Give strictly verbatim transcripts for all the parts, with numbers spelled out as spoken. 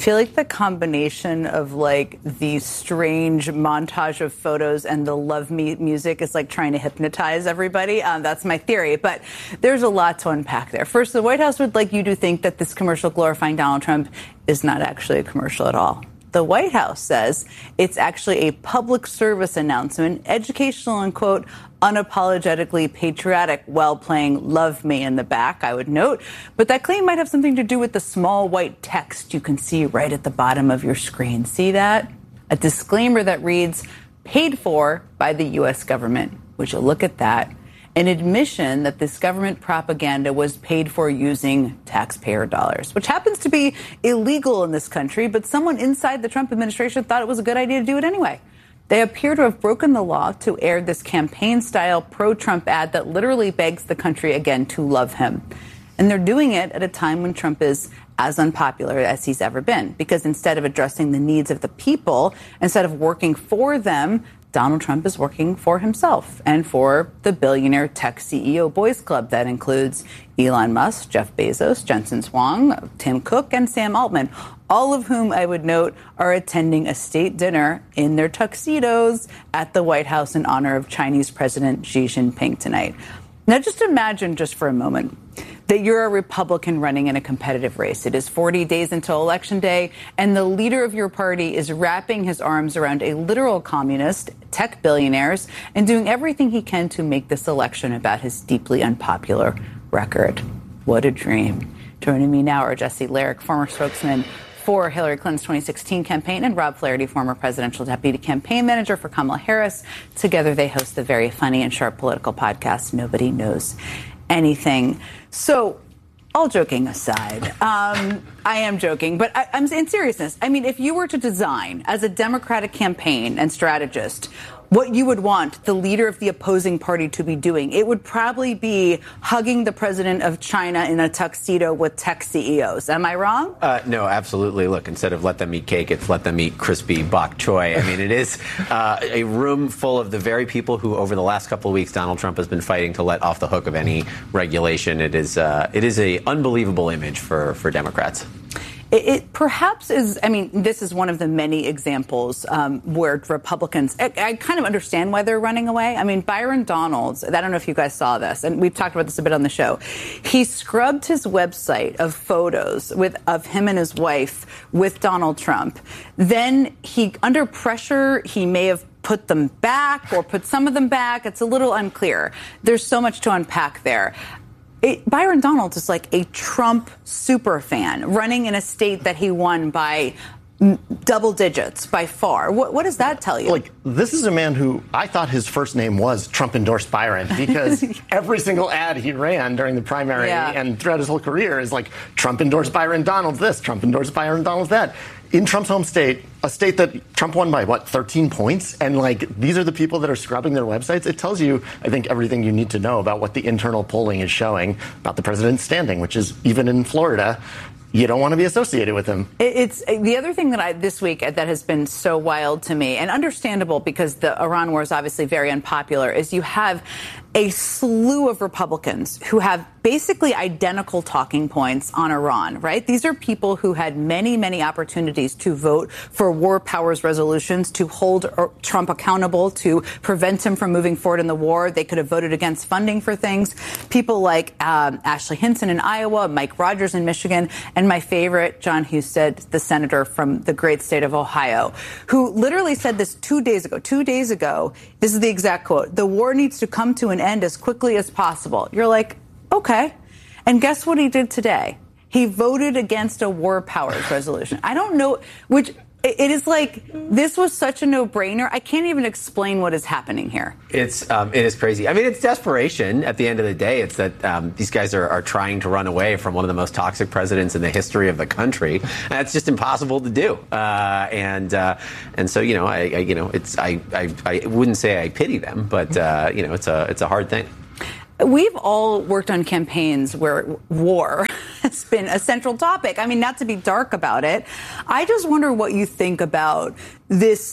feel like the combination of like the strange montage of photos and the love me music is like trying to hypnotize everybody. Um, that's my theory. But there's a lot to unpack there. First, the White House would like you to think that this commercial glorifying Donald Trump is not actually a commercial at all. The White House says it's actually a public service announcement, educational and, quote, unapologetically patriotic, while playing Love Me in the back, I would note. But that claim might have something to do with the small white text you can see right at the bottom of your screen. See that? A disclaimer that reads, paid for by the U S government. Would you look at that? An admission that this government propaganda was paid for using taxpayer dollars, which happens to be illegal in this country, but someone inside the Trump administration thought it was a good idea to do it anyway. They appear to have broken the law to air this campaign-style pro-Trump ad that literally begs the country again to love him. And they're doing it at a time when Trump is as unpopular as he's ever been, because instead of addressing the needs of the people, instead of working for them, Donald Trump is working for himself and for the billionaire tech C E O boys club that includes Elon Musk, Jeff Bezos, Jensen Huang, Tim Cook, and Sam Altman, all of whom I would note are attending a state dinner in their tuxedos at the White House in honor of Chinese President Xi Jinping tonight. Now, just imagine just for a moment that you're a Republican running in a competitive race. It is forty days until Election Day, and the leader of your party is wrapping his arms around a literal communist, tech billionaires, and doing everything he can to make this election about his deeply unpopular record. What a dream. Joining me now are Jesse Larick, former spokesman for Hillary Clinton's twenty sixteen campaign, and Rob Flaherty, former presidential deputy campaign manager for Kamala Harris. Together, they host the very funny and sharp political podcast, Nobody Knows Anything. So, all joking aside, um, I am joking, but I, I'm in seriousness. I mean, if you were to design as a Democratic campaign and strategist what you would want the leader of the opposing party to be doing, it would probably be hugging the president of China in a tuxedo with tech C E Os. Am I wrong? Uh, no, absolutely. Look, instead of let them eat cake, it's let them eat crispy bok choy. I mean, it is uh, a room full of the very people who, over the last couple of weeks, Donald Trump has been fighting to let off the hook of any regulation. It is uh, it is a unbelievable image for, for Democrats. It, it perhaps is, I mean, this is one of the many examples um, where Republicans, I, I kind of understand why they're running away. I mean, Byron Donalds, I don't know if you guys saw this, and we've talked about this a bit on the show. He scrubbed his website of photos with of him and his wife with Donald Trump. Then he, under pressure, he may have put them back or put some of them back. It's a little unclear. There's so much to unpack there. It, Byron Donalds is like a Trump super fan running in a state that he won by double digits by far. What, what does that tell you? Like, this is a man who I thought his first name was Trump endorsed Byron, because every single ad he ran during the primary yeah. and throughout his whole career is like Trump endorsed Byron Donalds this, Trump endorsed Byron Donalds that. In Trump's home state, a state that Trump won by, what, thirteen points? And, like, these are the people that are scrubbing their websites. It tells you, I think, everything you need to know about what the internal polling is showing about the president's standing, which is, even in Florida, you don't want to be associated with him. It's the other thing that I this week that has been so wild to me, and understandable because the Iran war is obviously very unpopular, is you have a slew of Republicans who have basically identical talking points on Iran, right? These are people who had many, many opportunities to vote for war powers resolutions, to hold Trump accountable, to prevent him from moving forward in the war. They could have voted against funding for things. People like um, Ashley Hinson in Iowa, Mike Rogers in Michigan, and my favorite, John Husted, the senator from the great state of Ohio, who literally said this two days ago. Two days ago, this is the exact quote: "The war needs to come to an end as quickly as possible." You're like, okay. And guess what he did today? He voted against a war powers resolution. I don't know, which it is like, this was such a no-brainer. I can't even explain what is happening here. It's um, it is crazy. I mean, it's desperation at the end of the day. It's that um, these guys are, are trying to run away from one of the most toxic presidents in the history of the country. And it's just impossible to do. Uh, and uh, and so, you know, I, I you know, it's I, I I wouldn't say I pity them, but uh, you know, it's a it's a hard thing. We've all worked on campaigns where war has been a central topic. I mean, not to be dark about it. I just wonder what you think about this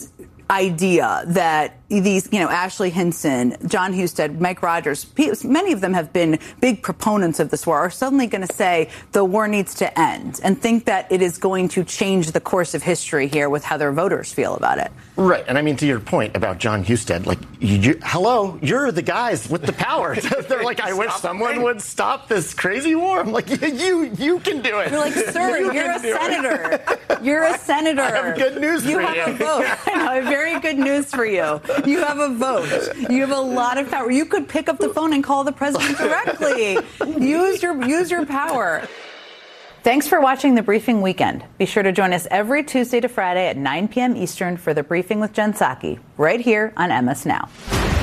idea that these, you know, Ashley Hinson, John Husted, Mike Rogers, many of them have been big proponents of this war, are suddenly going to say the war needs to end and think that it is going to change the course of history here with how their voters feel about it. Right. And I mean, to your point about John Husted, like, you, you, hello, you're the guys with the power. They're like, I wish someone would stop this crazy war. I'm like, yeah, you you can do it. You're like, sir, you you're a senator. You're a senator. I have good news you for have you. A vote. I know, I have very good news for you. You have a vote. You have a lot of power. You could pick up the phone and call the president directly. Use your use your power. Thanks for watching The Briefing Weekend. Be sure to join us every Tuesday to Friday at nine p.m. Eastern for The Briefing with Jen Psaki, right here on M S Now.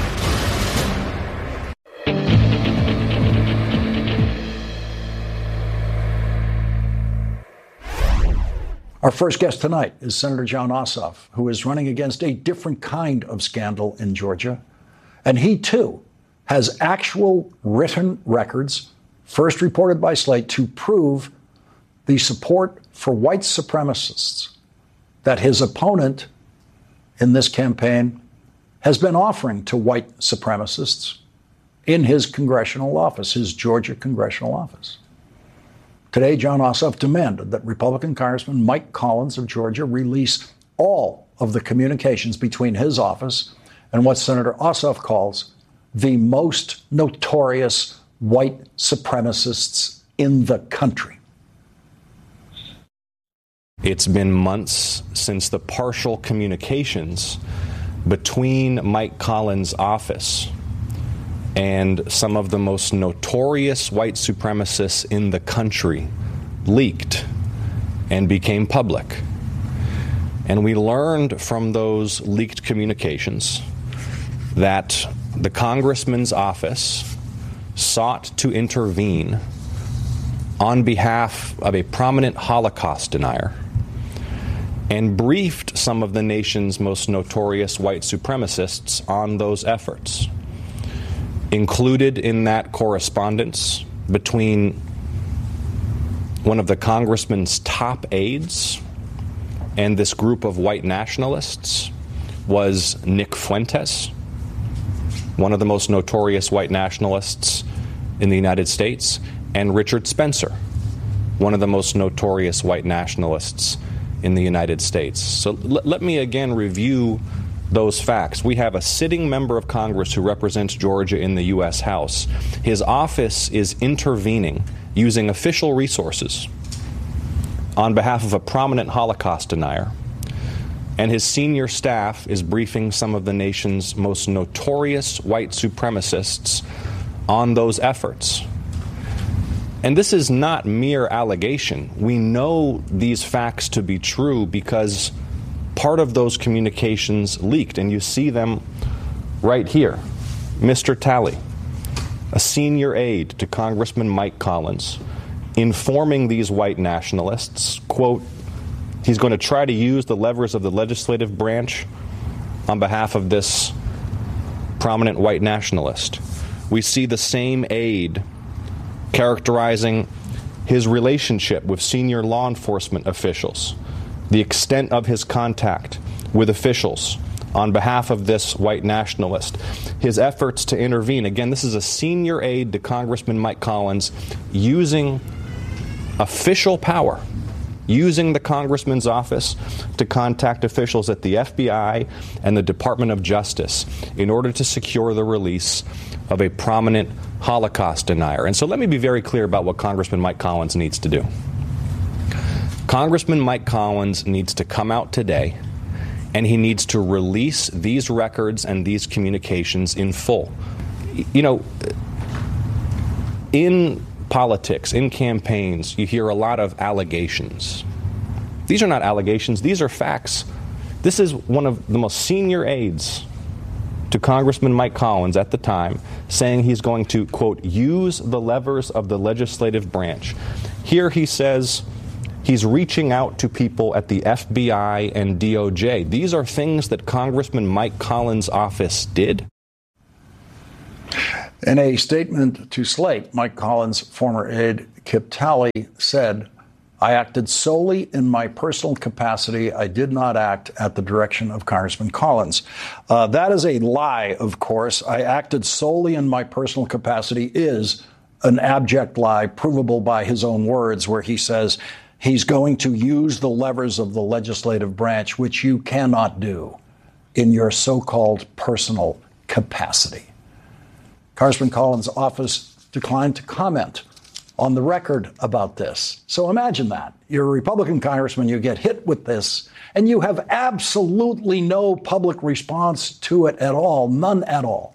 Our first guest tonight is Senator Jon Ossoff, who is running against a different kind of scandal in Georgia. And he, too, has actual written records, first reported by Slate, to prove the support for white supremacists that his opponent in this campaign has been offering to white supremacists in his congressional office, his Georgia congressional office. Today, Jon Ossoff demanded that Republican Congressman Mike Collins of Georgia release all of the communications between his office and what Senator Ossoff calls the most notorious white supremacists in the country. It's been months since the partial communications between Mike Collins' office and some of the most notorious white supremacists in the country leaked and became public. And we learned from those leaked communications that the congressman's office sought to intervene on behalf of a prominent Holocaust denier and briefed some of the nation's most notorious white supremacists on those efforts. Included in that correspondence between one of the congressman's top aides and this group of white nationalists was Nick Fuentes, one of the most notorious white nationalists in the United States, and Richard Spencer, one of the most notorious white nationalists in the United States. So l- let me again review those facts. We have a sitting member of Congress who represents Georgia in the U S House. His office is intervening using official resources on behalf of a prominent Holocaust denier. And his senior staff is briefing some of the nation's most notorious white supremacists on those efforts. And this is not mere allegation. We know these facts to be true because part of those communications leaked, and you see them right here. Mister Talley, a senior aide to Congressman Mike Collins, informing these white nationalists, quote, he's going to try to use the levers of the legislative branch on behalf of this prominent white nationalist. We see the same aide characterizing his relationship with senior law enforcement officials, the extent of his contact with officials on behalf of this white nationalist, his efforts to intervene. Again, this is a senior aide to Congressman Mike Collins using official power, using the congressman's office to contact officials at the F B I and the Department of Justice in order to secure the release of a prominent Holocaust denier. And so let me be very clear about what Congressman Mike Collins needs to do. Congressman Mike Collins needs to come out today, and he needs to release these records and these communications in full. You know, in politics, in campaigns, you hear a lot of allegations. These are not allegations, these are facts. This is one of the most senior aides to Congressman Mike Collins at the time, saying he's going to, quote, use the levers of the legislative branch. Here he says he's reaching out to people at the F B I and D O J. These are things that Congressman Mike Collins' office did. In a statement to Slate, Mike Collins' former aide, Kip Talley, said I acted solely in my personal capacity. I did not act at the direction of Congressman Collins. Uh, that is a lie, of course. I acted solely in my personal capacity is an abject lie, provable by his own words, where he says he's going to use the levers of the legislative branch, which you cannot do in your so-called personal capacity. Congressman Collins' office declined to comment on the record about this. So imagine that. You're a Republican congressman, you get hit with this, and you have absolutely no public response to it at all, none at all.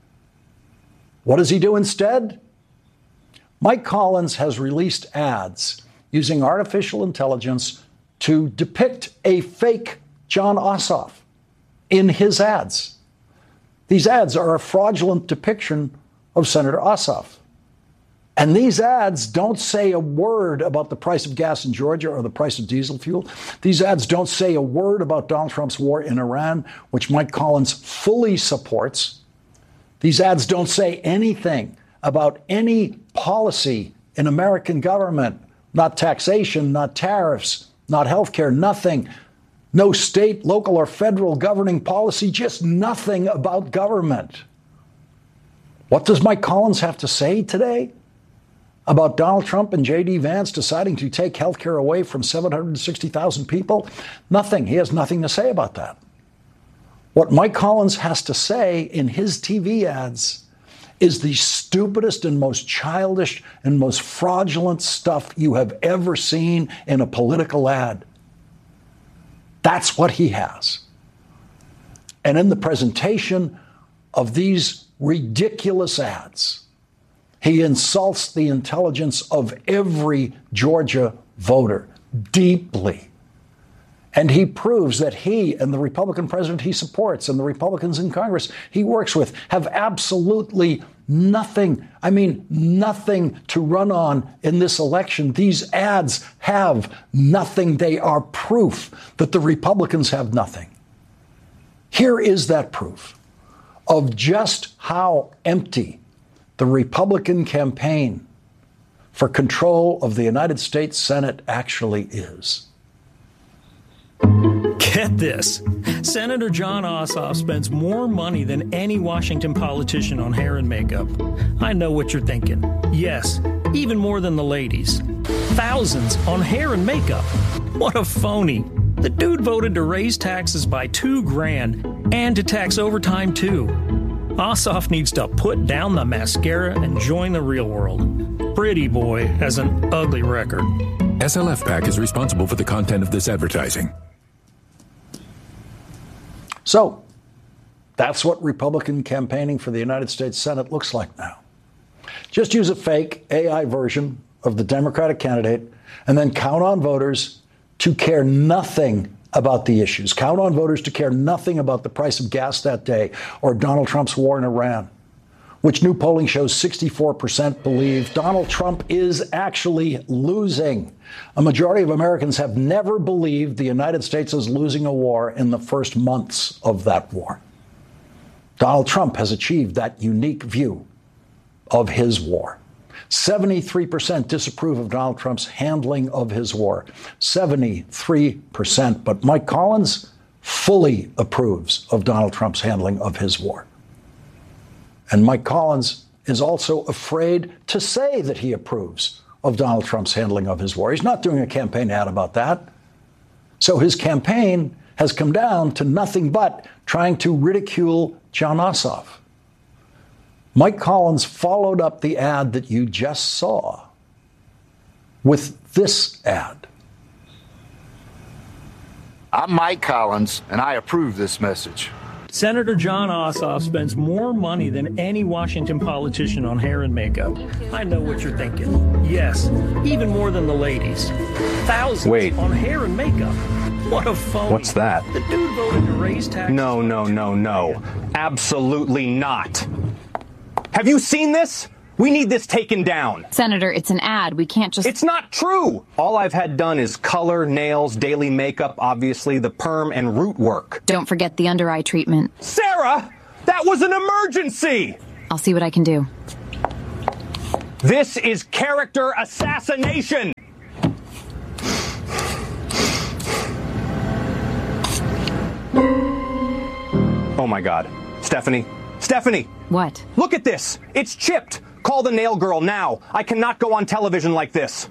What does he do instead? Mike Collins has released ads using artificial intelligence to depict a fake Jon Ossoff in his ads. These ads are a fraudulent depiction of Senator Ossoff. And these ads don't say a word about the price of gas in Georgia or the price of diesel fuel. These ads don't say a word about Donald Trump's war in Iran, which Mike Collins fully supports. These ads don't say anything about any policy in American government, not taxation, not tariffs, not health care, nothing. No state, local, or federal governing policy, just nothing about government. What does Mike Collins have to say today about Donald Trump and J D. Vance deciding to take health care away from seven hundred sixty thousand people? Nothing. He has nothing to say about that. What Mike Collins has to say in his T V ads is the stupidest and most childish and most fraudulent stuff you have ever seen in a political ad. That's what he has. And in the presentation of these ridiculous ads, he insults the intelligence of every Georgia voter deeply. And he proves that he and the Republican president he supports and the Republicans in Congress he works with have absolutely nothing, I mean, nothing to run on in this election. These ads have nothing. They are proof that the Republicans have nothing. Here is that proof of just how empty the Republican campaign for control of the United States Senate actually is. Get this. Senator Jon Ossoff spends more money than any Washington politician on hair and makeup. I know what you're thinking. Yes, even more than the ladies. Thousands on hair and makeup. What a phony. The dude voted to raise taxes by two grand and to tax overtime too. Ossoff needs to put down the mascara and join the real world. Pretty Boy has an ugly record. S L F PAC is responsible for the content of this advertising. So, that's what Republican campaigning for the United States Senate looks like now. Just use a fake A I version of the Democratic candidate and then count on voters to care nothing about the issues. Count on voters to care nothing about the price of gas that day or Donald Trump's war in Iran, which new polling shows sixty-four percent believe Donald Trump is actually losing. A majority of Americans have never believed the United States is losing a war in the first months of that war. Donald Trump has achieved that unique view of his war. seventy-three percent disapprove of Donald Trump's handling of his war. seventy-three percent. But Mike Collins fully approves of Donald Trump's handling of his war. And Mike Collins is also afraid to say that he approves of Donald Trump's handling of his war. He's not doing a campaign ad about that. So his campaign has come down to nothing but trying to ridicule Jon Ossoff. Mike Collins followed up the ad that you just saw with this ad. I'm Mike Collins, and I approve this message. Senator Jon Ossoff spends more money than any Washington politician on hair and makeup. I know what you're thinking. Yes, even more than the ladies. Thousands Wait. on hair and makeup. What a phony. What's that? The dude voted to raise taxes. No, no, no, no. Absolutely not. Have you seen this? We need this taken down. Senator, it's an ad. We can't just... It's not true. All I've had done is color, nails, daily makeup, obviously, the perm and root work. Don't forget the under eye treatment. Sarah, that was an emergency. I'll see what I can do. This is character assassination. Oh, my God. Stephanie. Stephanie! What? Look at this. It's chipped. Call the nail girl now. I cannot go on television like this.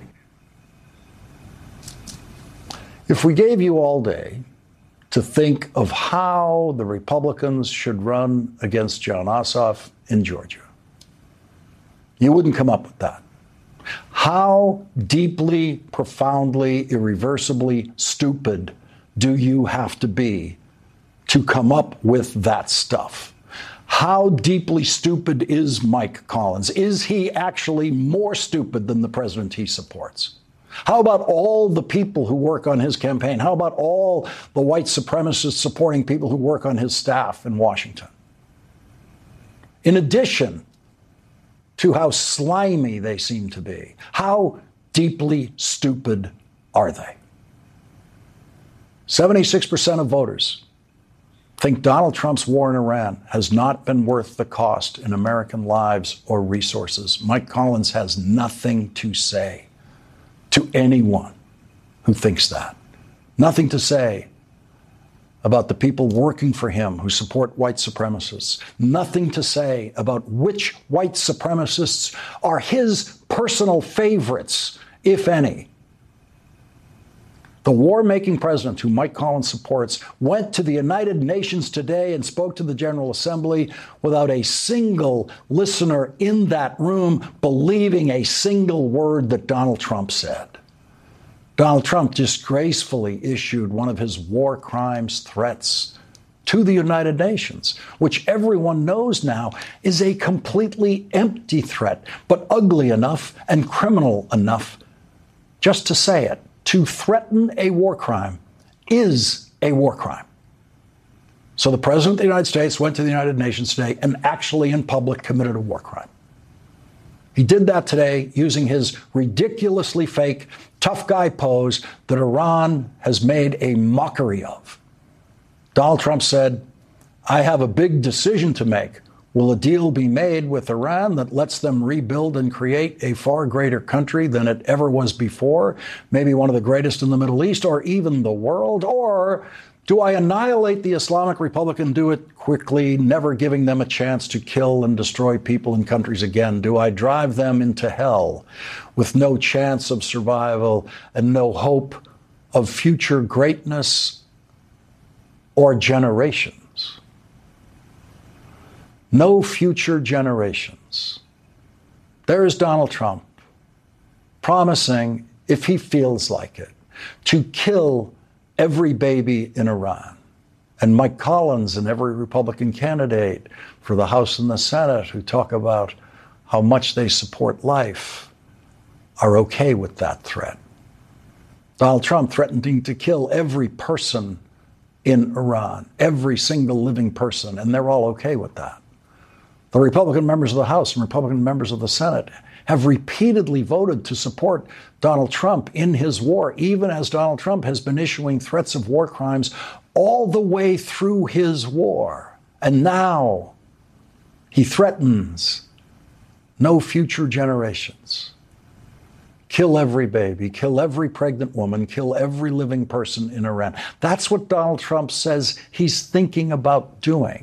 If we gave you all day to think of how the Republicans should run against Jon Ossoff in Georgia, you wouldn't come up with that. How deeply, profoundly, irreversibly stupid do you have to be to come up with that stuff? How deeply stupid is Mike Collins? Is he actually more stupid than the president he supports? How about all the people who work on his campaign? How about all the white supremacists supporting people who work on his staff in Washington? In addition to how slimy they seem to be, how deeply stupid are they? seventy-six percent of voters think Donald Trump's war in Iran has not been worth the cost in American lives or resources. Mike Collins has nothing to say to anyone who thinks that. Nothing to say about the people working for him who support white supremacists. Nothing to say about which white supremacists are his personal favorites, if any. The war-making president who Mike Collins supports went to the United Nations today and spoke to the General Assembly without a single listener in that room believing a single word that Donald Trump said. Donald Trump disgracefully issued one of his war crimes threats to the United Nations, which everyone knows now is a completely empty threat, but ugly enough and criminal enough just to say it. To threaten a war crime is a war crime. So the President of the United States went to the United Nations today and actually in public committed a war crime. He did that today using his ridiculously fake tough guy pose that Iran has made a mockery of. Donald Trump said, I have a big decision to make. Will a deal be made with Iran that lets them rebuild and create a far greater country than it ever was before, maybe one of the greatest in the Middle East or even the world? Or do I annihilate the Islamic Republic and do it quickly, never giving them a chance to kill and destroy people and countries again? Do I drive them into hell with no chance of survival and no hope of future greatness or generation? No future generations. There is Donald Trump promising, if he feels like it, to kill every baby in Iran. And Mike Collins and every Republican candidate for the House and the Senate who talk about how much they support life are okay with that threat. Donald Trump threatening to kill every person in Iran, every single living person, and they're all okay with that. The Republican members of the House and Republican members of the Senate have repeatedly voted to support Donald Trump in his war, even as Donald Trump has been issuing threats of war crimes all the way through his war. And now he threatens no future generations. Kill every baby, kill every pregnant woman, kill every living person in Iran. That's what Donald Trump says he's thinking about doing.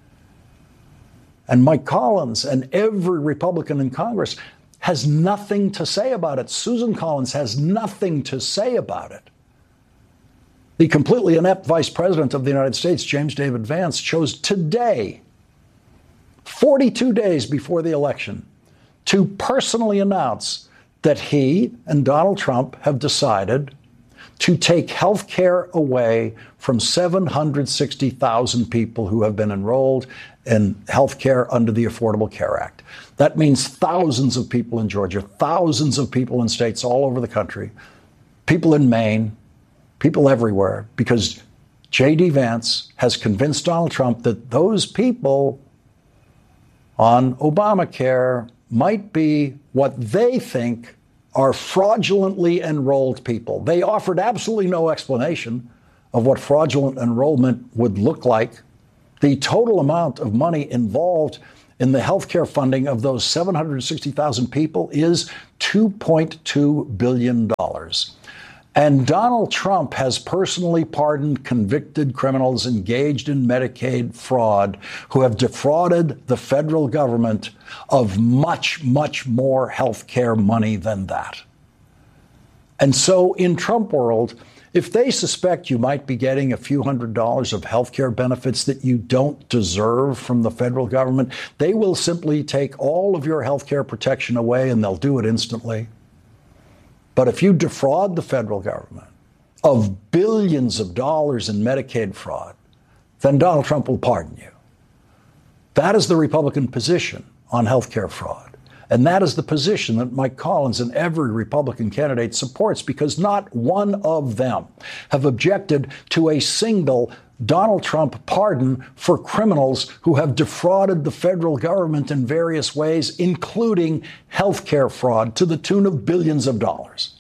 And Mike Collins and every Republican in Congress has nothing to say about it. Susan Collins has nothing to say about it. The completely inept Vice President of the United States, James David Vance, chose today, forty-two days before the election, to personally announce that he and Donald Trump have decided to take health care away from seven hundred sixty thousand people who have been enrolled in health care under the Affordable Care Act. That means thousands of people in Georgia, thousands of people in states all over the country, people in Maine, people everywhere, because J D. Vance has convinced Donald Trump that those people on Obamacare might be what they think are fraudulently enrolled people. They offered absolutely no explanation of what fraudulent enrollment would look like. The total amount of money involved in the health care funding of those seven hundred sixty thousand people is two point two billion dollars. And Donald Trump has personally pardoned convicted criminals engaged in Medicaid fraud who have defrauded the federal government of much, much more health care money than that. And so in Trump world, if they suspect you might be getting a few hundred dollars of health care benefits that you don't deserve from the federal government, they will simply take all of your health care protection away, and they'll do it instantly. But if you defraud the federal government of billions of dollars in Medicaid fraud, then Donald Trump will pardon you. That is the Republican position on health care fraud. And that is the position that Mike Collins and every Republican candidate supports, because not one of them have objected to a single Donald Trump pardon for criminals who have defrauded the federal government in various ways, including health care fraud to the tune of billions of dollars.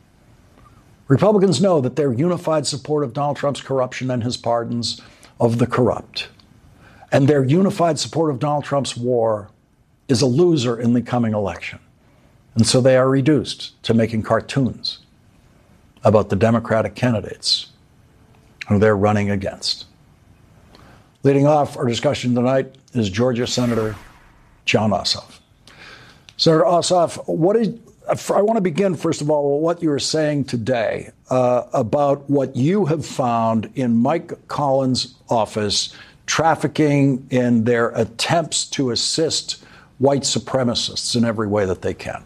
Republicans know that their unified support of Donald Trump's corruption and his pardons of the corrupt, and their unified support of Donald Trump's war, is a loser in the coming election. And so they are reduced to making cartoons about the Democratic candidates who they're running against. Leading off our discussion tonight is Georgia Senator Jon Ossoff. Senator Ossoff, what is, I want to begin, first of all, with what you were saying today uh, about what you have found in Mike Collins' office, trafficking in their attempts to assist white supremacists in every way that they can.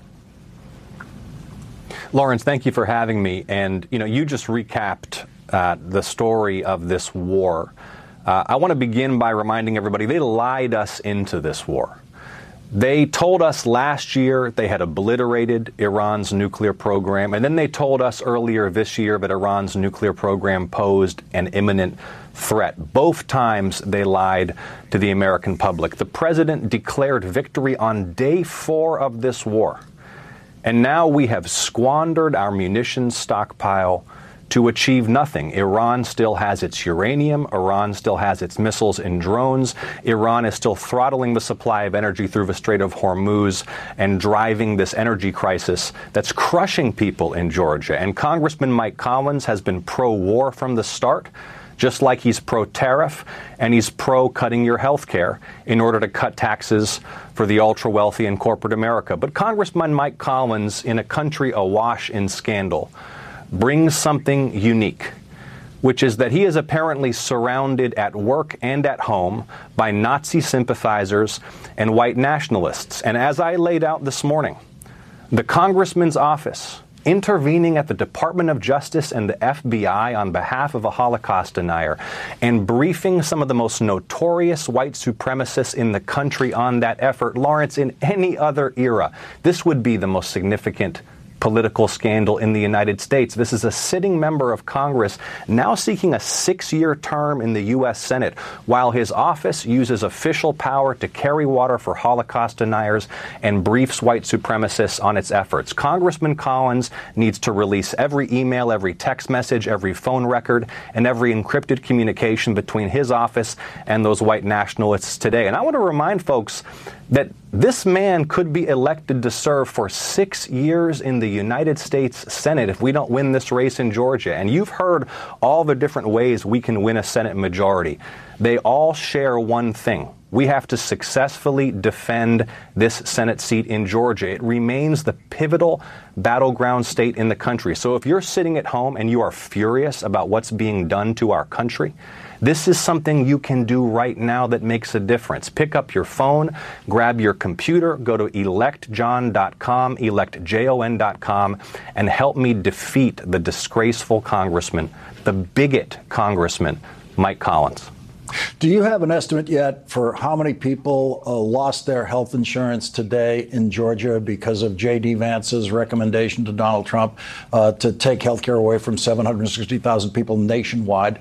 Lawrence, thank you for having me. And, you know, you just recapped uh, the story of this war. Uh, I want to begin by reminding everybody they lied us into this war. They told us last year they had obliterated Iran's nuclear program, and then they told us earlier this year that Iran's nuclear program posed an imminent threat. Both times they lied to the American public. The president declared victory on day four of this war, and now we have squandered our munitions stockpile to achieve nothing. Iran still has its uranium. Iran still has its missiles and drones. Iran is still throttling the supply of energy through the Strait of Hormuz and driving this energy crisis that's crushing people in Georgia. And Congressman Mike Collins has been pro-war from the start, just like he's pro-tariff and he's pro-cutting your health care in order to cut taxes for the ultra-wealthy in corporate America. But Congressman Mike Collins, in a country awash in scandal, brings something unique, which is that he is apparently surrounded at work and at home by Nazi sympathizers and white nationalists. And as I laid out this morning, the congressman's office intervening at the Department of Justice and the F B I on behalf of a Holocaust denier and briefing some of the most notorious white supremacists in the country on that effort. Lawrence, in any other era, this would be the most significant political scandal in the United States. This is a sitting member of Congress now seeking a six-year term in the U S Senate, while his office uses official power to carry water for Holocaust deniers and briefs white supremacists on its efforts. Congressman Collins needs to release every email, every text message, every phone record, and every encrypted communication between his office and those white nationalists today. And I want to remind folks that this man could be elected to serve for six years in the United States Senate if we don't win this race in Georgia. And you've heard all the different ways we can win a Senate majority. They all share one thing. We have to successfully defend this Senate seat in Georgia. It remains the pivotal battleground state in the country. So if you're sitting at home and you are furious about what's being done to our country, this is something you can do right now that makes a difference. Pick up your phone, grab your computer, go to elect jon dot com, elect jon dot com, and help me defeat the disgraceful congressman, the bigot congressman, Mike Collins. Do you have an estimate yet for how many people uh, lost their health insurance today in Georgia because of J D. Vance's recommendation to Donald Trump uh, to take health care away from seven hundred sixty thousand people nationwide?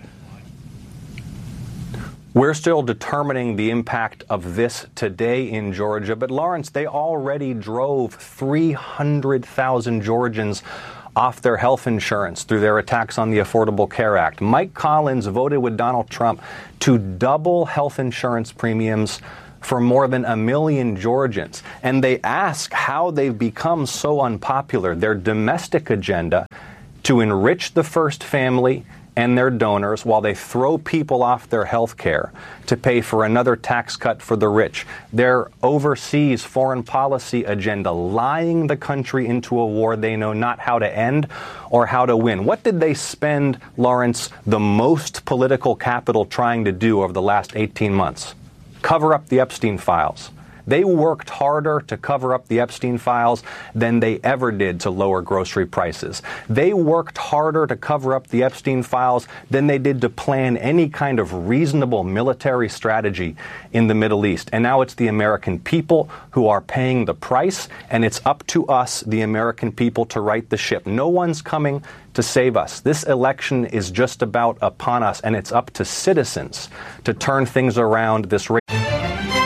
We're still determining the impact of this today in Georgia. But, Lawrence, they already drove three hundred thousand Georgians off their health insurance through their attacks on the Affordable Care Act. Mike Collins voted with Donald Trump to double health insurance premiums for more than a million Georgians. And they ask how they've become so unpopular. Their domestic agenda to enrich the first family and their donors while they throw people off their health care to pay for another tax cut for the rich. Their overseas foreign policy agenda, lying the country into a war they know not how to end or how to win. What did they spend, Lawrence, the most political capital trying to do over the last eighteen months? Cover up the Epstein files. They worked harder to cover up the Epstein files than they ever did to lower grocery prices. They worked harder to cover up the Epstein files than they did to plan any kind of reasonable military strategy in the Middle East. And now it's the American people who are paying the price, and it's up to us, the American people, to right the ship. No one's coming to save us. This election is just about upon us, and it's up to citizens to turn things around this race.